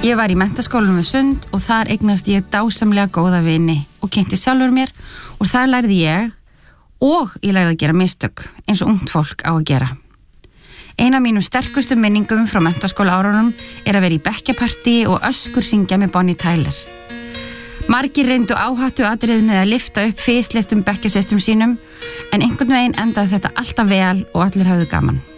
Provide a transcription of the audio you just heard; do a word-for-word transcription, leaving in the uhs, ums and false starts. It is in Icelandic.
Ég var í menntaskólanum við Sund og þar eignast ég dásamlega góða vini og kynnti sjálfur mér og þar lærði ég og ég lærði að gera mistök eins og ungt fólk á að gera. Ein af mínum sterkustu minningum frá menntaskóla árunum er að vera í bekkjapartí og öskur syngja með Bonnie Tyler. Margir reyndu áhættu atriði með að lyfta upp fisléttum bekkjasystum sínum en einhvern veginn endaði þetta alltaf vel og allir höfðu gaman.